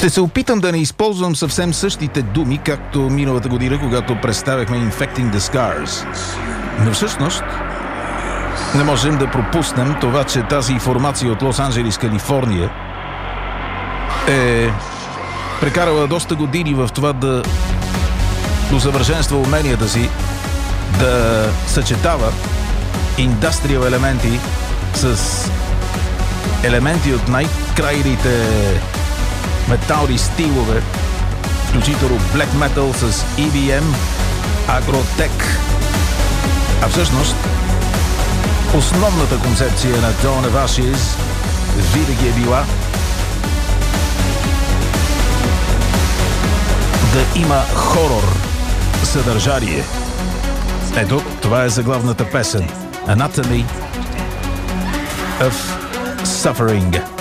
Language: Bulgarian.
Ще се опитам да не използвам съвсем същите думи, както миналата година, когато представяхме Infecting the Scars. Но всъщност не можем да пропуснем това, че тази формация от Лос-Анджелис, Калифорния е прекарала доста години в това да усъвършенства уменията си да съчетава индастриал елементи с елементи от най-крайните метални стилове, включително black metal с EBM, агротек. А всъщност основната концепция на Dawn of Ashes винаги е била да има хорор съдържание. Ето, това е заглавната песен. Anatomy of Suffering.